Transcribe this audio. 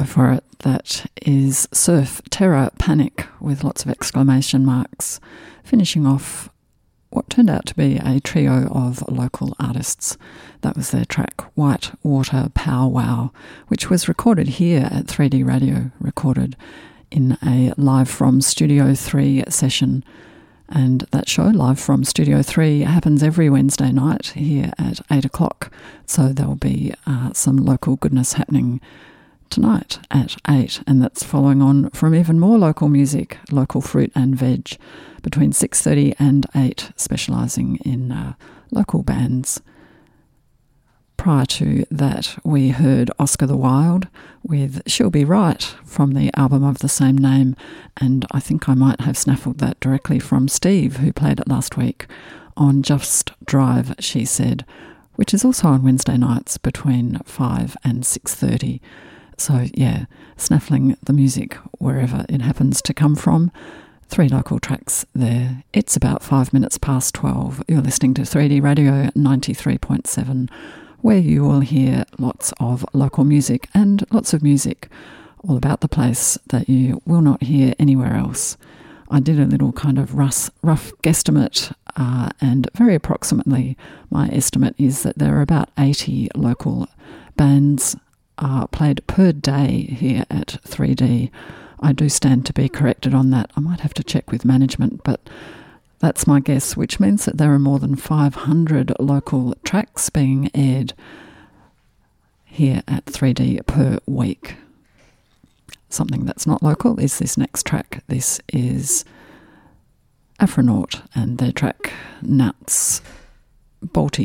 Go for it. That is Surf Terror Panic with lots of exclamation marks, finishing off what turned out to be a trio of local artists. That was their track White Water Pow Wow, which was recorded here at 3D Radio, recorded in a Live from Studio 3 session. And that show, Live from Studio 3, happens every Wednesday night here at 8 o'clock. So there'll be some local goodness happening tonight at 8, and that's following on from even more local music, local fruit and veg, between 6:30 and 8, specialising in local bands. Prior to that, we heard Oscar the Wild with She'll Be Right from the album of the same name, and I think I might have snaffled that directly from Steve, who played it last week on Just Drive, She Said, which is also on Wednesday nights between 5 and 6:30. So yeah, snaffling the music wherever it happens to come from. 3 local tracks there. It's about 5 minutes past 12. You're listening to 3D Radio 93.7, where you will hear lots of local music and lots of music all about the place that you will not hear anywhere else. I did a little kind of rough guesstimate, and very approximately my estimate is that there are about 80 local bands played per day here at 3D. I do stand to be corrected on that. I might have to check with management, but that's my guess, which means that there are more than 500 local tracks being aired here at 3D per week. Something that's not local is this next track. This is Afronaut and their track Nuts. Balti